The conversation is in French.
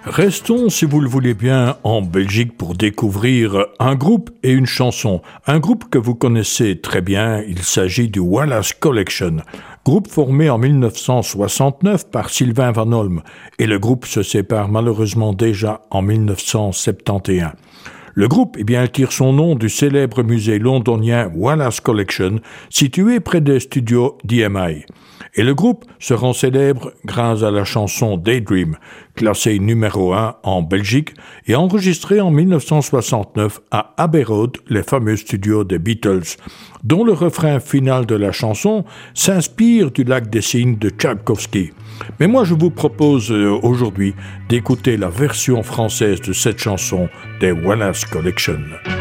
Restons, si vous le voulez bien, en Belgique pour découvrir un groupe et une chanson. Un groupe que vous connaissez très bien, il s'agit du Wallace Collection. Groupe formé en 1969 par Sylvain Van Olm, et le groupe se sépare malheureusement déjà en 1971. Le groupe tire son nom du célèbre musée londonien Wallace Collection, situé près des studios d'EMI. Et le groupe se rend célèbre grâce à la chanson Daydream, classée numéro 1 en Belgique et enregistrée en 1969 à Abbey Road, les fameux studios des Beatles, dont le refrain final de la chanson s'inspire du Lac des Cygnes de Tchaïkovski. Mais moi, je vous propose aujourd'hui d'écouter la version française de cette chanson des Wallace Collection.